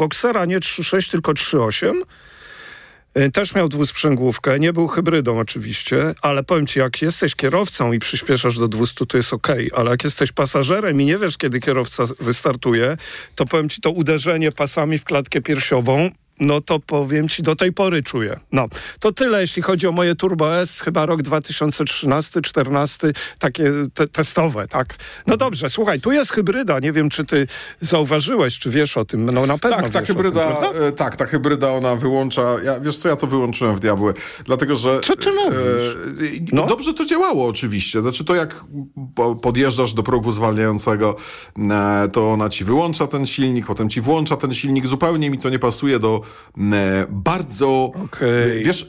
Boxera, nie 3.6, tylko 3.8. Też miał dwusprzęgłówkę, nie był hybrydą oczywiście, ale powiem ci, jak jesteś kierowcą i przyspieszasz do 200, to jest okej, ale jak jesteś pasażerem i nie wiesz, kiedy kierowca wystartuje, to powiem ci, to uderzenie pasami w klatkę piersiową, no to powiem ci, do tej pory czuję. No, to tyle, jeśli chodzi o moje Turbo S, chyba rok 2013-14, takie testowe, tak? No dobrze, słuchaj, tu jest hybryda, nie wiem, czy ty zauważyłeś, czy wiesz o tym, no na pewno tak, ta hybryda, ta hybryda, ona wyłącza, wiesz co, ja to wyłączyłem w diabły, dlatego, że... Co ty mówisz? No? Dobrze to działało oczywiście, znaczy to jak podjeżdżasz do progu zwalniającego, to ona ci wyłącza ten silnik, potem ci włącza ten silnik, zupełnie mi to nie pasuje do bardzo... Wiesz,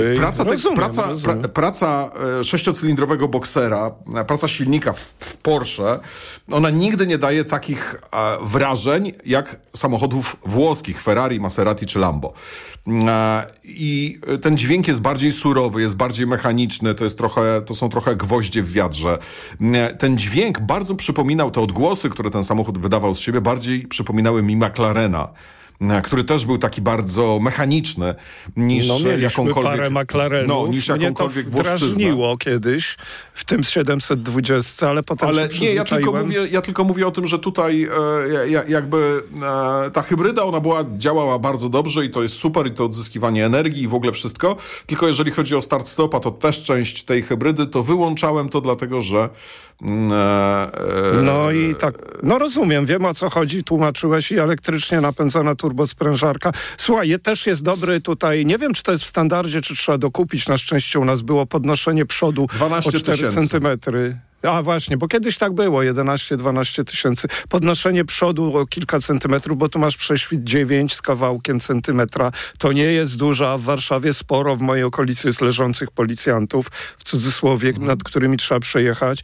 praca sześciocylindrowego Boxera, praca silnika w Porsche, ona nigdy nie daje takich wrażeń jak samochodów włoskich, Ferrari, Maserati czy Lambo. I ten dźwięk jest bardziej surowy, jest bardziej mechaniczny, to są trochę gwoździe w wiatrze. Ten dźwięk bardzo przypominał, te odgłosy, które ten samochód wydawał z siebie, bardziej przypominały mi McLarena, który też był taki bardzo mechaniczny niż jakąkolwiek... parę McLarenów. Niż jakąkolwiek mnie to drażniło kiedyś w tym 720, ale potem się przyzwyczaiłem. Ja tylko mówię o tym, że tutaj jakby ta hybryda, ona działała bardzo dobrze i to jest super, i to odzyskiwanie energii i w ogóle wszystko. Tylko jeżeli chodzi o start-stopa, to też część tej hybrydy, to wyłączałem to dlatego, że no i tak, no rozumiem, wiem o co chodzi, tłumaczyłeś, i elektrycznie napędzana turbosprężarka. Słuchaj, też jest dobry tutaj, nie wiem, czy to jest w standardzie, czy trzeba dokupić, na szczęście u nas było podnoszenie przodu o 4 centymetry. A właśnie, bo kiedyś tak było, 11-12 tysięcy. Podnoszenie przodu o kilka centymetrów, bo tu masz prześwit 9 z kawałkiem centymetra. To nie jest dużo, a w Warszawie sporo, w mojej okolicy jest leżących policjantów, w cudzysłowie, nad którymi trzeba przejechać.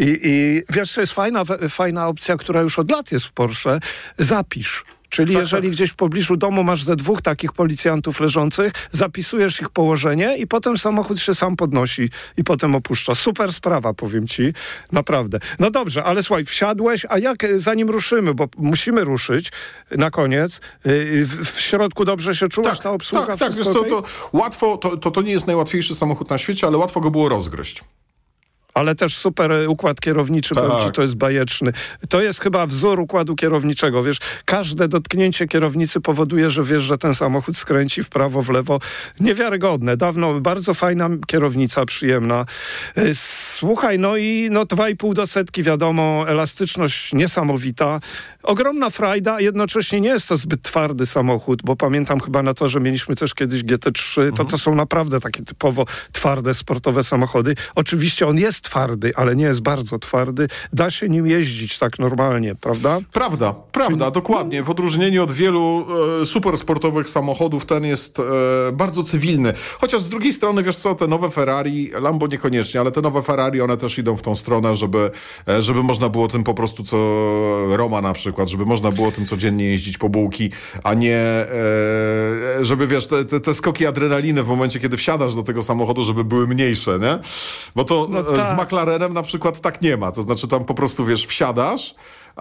I wiesz, to jest fajna opcja, która już od lat jest w Porsche. Zapisz. Czyli jeżeli gdzieś w pobliżu domu masz ze 2 takich policjantów leżących, zapisujesz ich położenie i potem samochód się sam podnosi i potem opuszcza. Super sprawa, powiem ci. Naprawdę. No dobrze, ale słuchaj, wsiadłeś, a jak, zanim ruszymy, bo musimy ruszyć na koniec, w środku dobrze się czułaś, ta obsługa? Tak, wiesz co, to łatwo, to nie jest najłatwiejszy samochód na świecie, ale łatwo go było rozgryźć. Ale też super układ kierowniczy, powiem ci, to jest bajeczny. To jest chyba wzór układu kierowniczego, wiesz, każde dotknięcie kierownicy powoduje, że wiesz, że ten samochód skręci w prawo, w lewo. Niewiarygodne. Dawno, bardzo fajna kierownica, przyjemna. Słuchaj, no i 2,5 do setki, wiadomo, elastyczność niesamowita. Ogromna frajda, jednocześnie nie jest to zbyt twardy samochód, bo pamiętam chyba na to, że mieliśmy też kiedyś GT3, to są naprawdę takie typowo twarde, sportowe samochody. Oczywiście on jest twardy, ale nie jest bardzo twardy. Da się nim jeździć tak normalnie, prawda? Prawda, dokładnie. W odróżnieniu od wielu supersportowych samochodów, ten jest bardzo cywilny. Chociaż z drugiej strony, wiesz co, te nowe Ferrari, Lambo niekoniecznie, ale te nowe Ferrari, one też idą w tą stronę, żeby można było tym po prostu, co Roma na przykład, żeby można było tym codziennie jeździć po bułki, a nie żeby, wiesz, te skoki adrenaliny w momencie, kiedy wsiadasz do tego samochodu, żeby były mniejsze, nie? Bo to z McLarenem na przykład tak nie ma. To znaczy tam po prostu, wiesz, wsiadasz,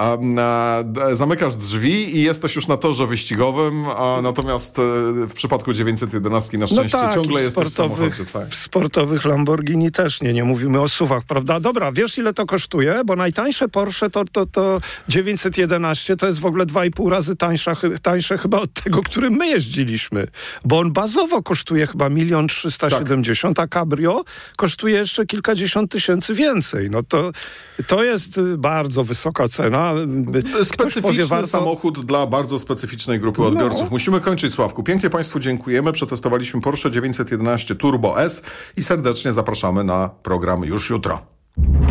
zamykasz drzwi i jesteś już na torze wyścigowym, natomiast w przypadku 911 na szczęście ciągle jesteś w samochodzie. Tak. W sportowych Lamborghini też nie mówimy o SUV-ach, prawda? Dobra, wiesz ile to kosztuje? Bo najtańsze Porsche to 911 to jest w ogóle 2,5 razy tańsze chyba od tego, którym my jeździliśmy. Bo on bazowo kosztuje chyba 1 370 000, a Cabrio kosztuje jeszcze kilkadziesiąt tysięcy więcej. No to jest bardzo wysoka cena. Specyficzny samochód dla bardzo specyficznej grupy odbiorców. Musimy kończyć, Sławku. Pięknie Państwu dziękujemy. Przetestowaliśmy Porsche 911 Turbo S i serdecznie zapraszamy na program już jutro.